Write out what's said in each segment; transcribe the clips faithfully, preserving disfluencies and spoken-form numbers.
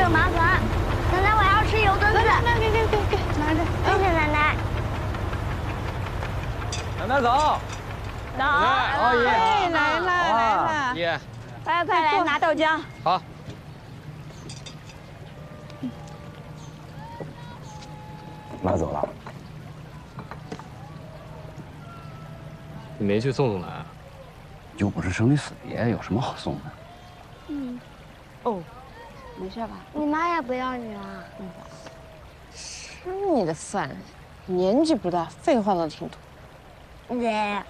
个麻烦。奶奶，我要吃油墩子。 那给给给给，拿着。 谢谢奶奶。 奶奶早。 早。 哦爷。 哎，来了来了。 爷。 快快来拿豆浆。 好。 妈走了。 你没去送送她啊？ 又不是生离死别，有什么好送的？ 嗯。 哦，没事吧？ 你妈也不要你了。 嗯。吃你的饭，年纪不大，废话倒挺多。 姐。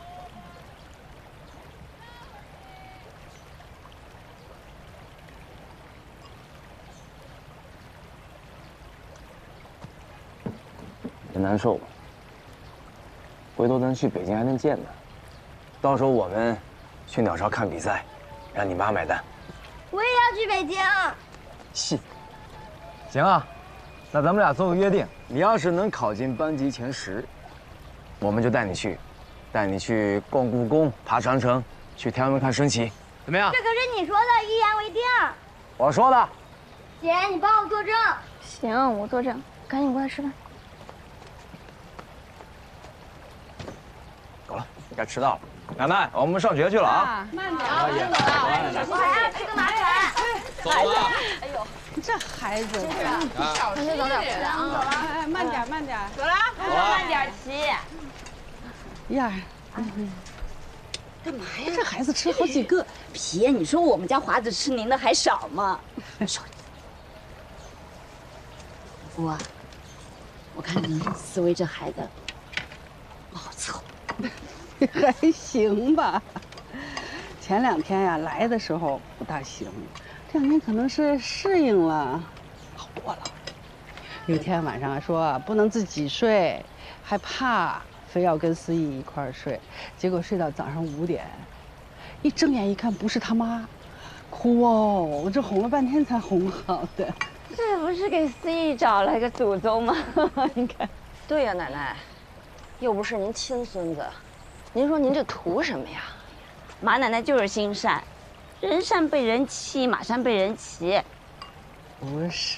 别难受，回头咱去北京还能见呢。到时候我们去鸟巢看比赛，让你妈买单。 我也要去北京。 信。行啊，那咱们俩做个约定，你要是能考进班级前十，我们就带你去，带你去逛故宫、爬长城，去天安门看升旗，怎么样？ 这可是你说的，一言为定。 我说的。 姐，你帮我作证。 行，我作证。赶紧过来吃饭。 走了，该迟到了。奶奶，我们上学去了啊！ 慢点， 慢点， 我还要吃个麻粉。 走了。 哎呦，这孩子， 啊， 同学早点回来啊！走了，哎，慢点，慢点，走了， 慢点骑。 呀， 干嘛呀？ 这孩子吃好几个。 别，你说我们家华子吃您的还少吗？少。姑啊，我看你思维这孩子不好伺候。 还行吧。前两天呀来的时候不大行，这两天可能是适应了，好多了。有天晚上说不能自己睡，害怕，非要跟思怡一块儿睡，结果睡到早上五点，一睁眼一看不是他妈，哭哦，我这哄了半天才哄好的。 这不是给思怡找了个祖宗吗？你看。 对呀，奶奶，又不是您亲孙子，您说您这图什么呀？ 马奶奶就是心善，人善被人欺，马善被人骑。 不是。